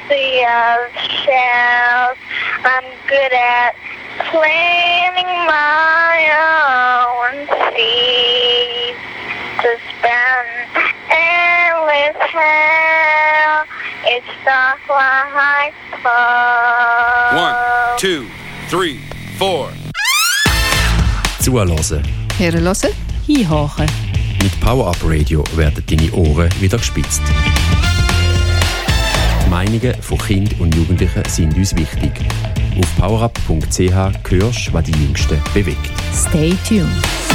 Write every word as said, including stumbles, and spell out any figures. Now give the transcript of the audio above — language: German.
plenty of shells. I'm good at planning my own seeds to spend endless hell. It's not like fun. One, two, three, four. Zuhören. Hören, hinhören. Mit Power Up Radio werden deine Ohren wieder gespitzt. Die Meinungen von Kindern und Jugendlichen sind uns wichtig. Auf powerup punkt c h hörst, was die Jüngsten bewegt. Stay tuned.